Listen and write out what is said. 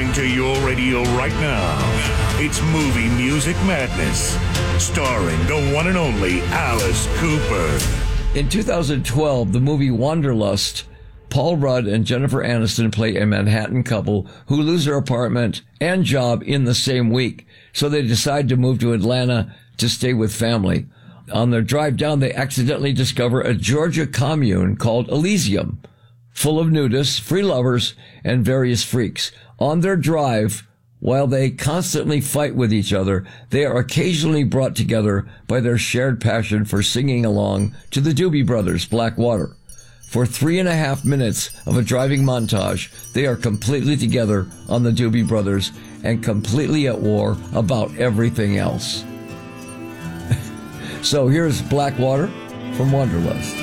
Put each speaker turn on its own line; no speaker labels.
coming to your radio right now. It's Movie Music Madness, starring the one and only Alice Cooper.
In 2012, the movie Wanderlust, Paul Rudd and Jennifer Aniston play a Manhattan couple who lose their apartment and job in the same week. So they decide to move to Atlanta to stay with family. On their drive down, they accidentally discover a Georgia commune called Elysium, full of nudists, free lovers, and various freaks. On their drive, while they constantly fight with each other, they are occasionally brought together by their shared passion for singing along to the Doobie Brothers' Black Water. For 3.5 minutes of a driving montage, they are completely together on the Doobie Brothers and completely at war about everything else. So here's Black Water from Wanderlust.